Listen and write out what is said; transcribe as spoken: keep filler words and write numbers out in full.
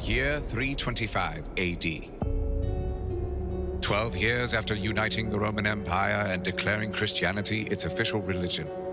year three twenty-five A D. Twelve years after uniting the Roman Empire and declaring Christianity its official religion,